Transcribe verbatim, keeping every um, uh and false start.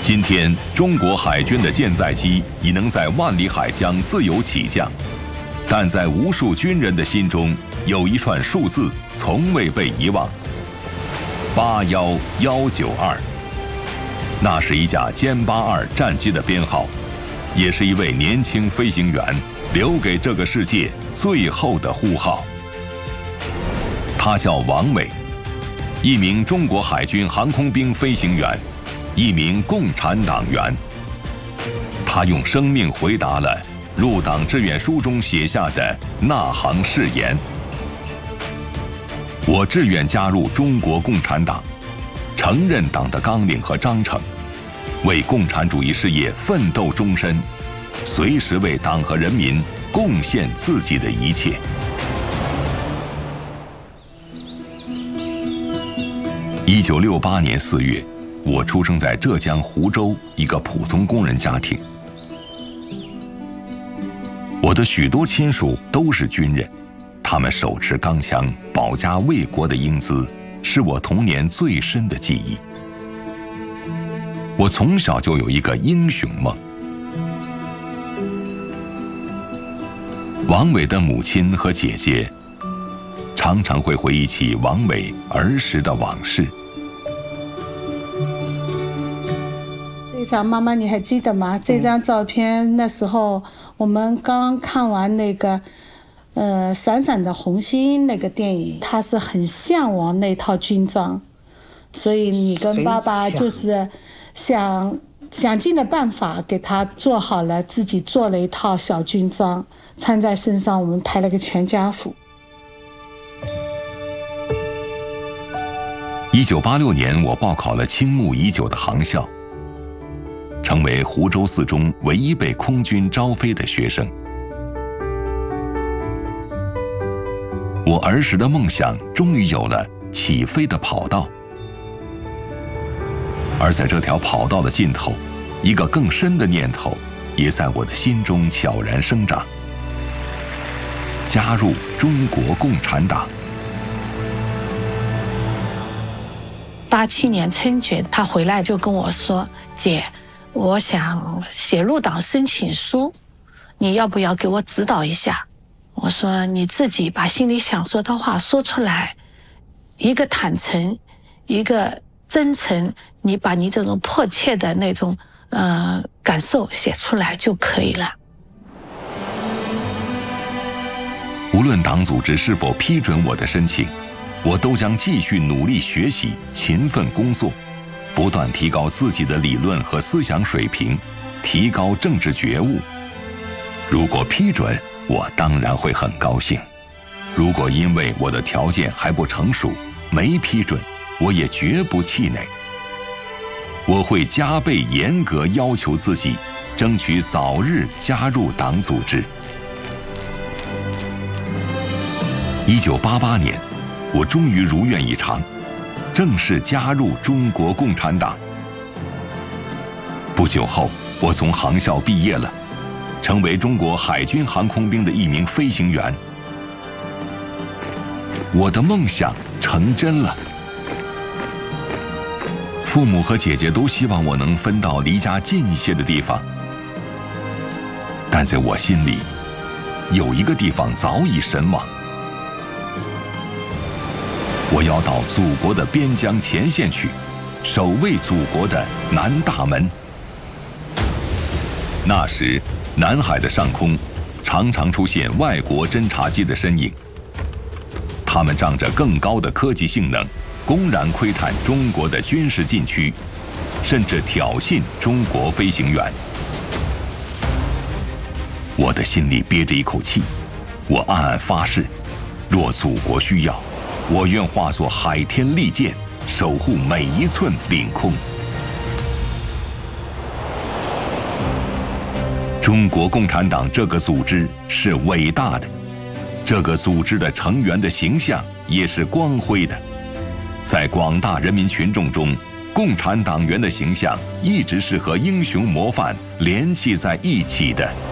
今天，中国海军的舰载机已能在万里海疆自由起降，但在无数军人的心中，有一串数字从未被遗忘：八幺幺九二。那是一架歼八二战机的编号，也是一位年轻飞行员留给这个世界最后的呼号。他叫王伟，一名中国海军航空兵飞行员，一名共产党员。他用生命回答了入党志愿书中写下的那行誓言：我志愿加入中国共产党，承认党的纲领和章程，为共产主义事业奋斗终身，随时为党和人民贡献自己的一切。一九六八年四月，我出生在浙江湖州一个普通工人家庭。我的许多亲属都是军人，他们手持钢枪，保家卫国的英姿，是我童年最深的记忆。我从小就有一个英雄梦。王伟的母亲和姐姐常常会回忆起王伟儿时的往事。 这张妈妈你还记得吗？这张照片那时候我们刚看完那个呃闪闪的红星那个电影，他是很向往那套军装，所以你跟爸爸就是想想尽了办法给他做好了，自己做了一套小军装穿在身上，我们拍了个全家福。 一九八六年，我报考了倾慕已久的航校，成为湖州四中唯一被空军招飞的学生。我儿时的梦想终于有了起飞的跑道，而在这条跑道的尽头，一个更深的念头也在我的心中悄然生长：加入中国共产党。 八七年春节，他回来就跟我说：“姐，我想写入党申请书，你要不要给我指导一下？”我说：“你自己把心里想说的话说出来，一个坦诚，一个真诚，你把你这种迫切的那种呃感受写出来就可以了。” 无论党组织是否批准我的申请，我都将继续努力学习，勤奋工作，不断提高自己的理论和思想水平，提高政治觉悟。如果批准，我当然会很高兴；如果因为我的条件还不成熟，没批准，我也绝不气馁。我会加倍严格要求自己，争取早日加入党组织。一九八八年，我终于如愿以偿，正式加入中国共产党。不久后，我从航校毕业了，成为中国海军航空兵的一名飞行员。我的梦想成真了。父母和姐姐都希望我能分到离家近一些的地方，但在我心里，有一个地方早已神往。我要到祖国的边疆前线去，守卫祖国的南大门。那时，南海的上空常常出现外国侦察机的身影，他们仗着更高的科技性能，公然窥探中国的军事禁区，甚至挑衅中国飞行员。我的心里憋着一口气，我暗暗发誓，若祖国需要，我愿化作海天利剑，守护每一寸领空。中国共产党这个组织是伟大的，这个组织的成员的形象也是光辉的。在广大人民群众中，共产党员的形象一直是和英雄模范联系在一起的。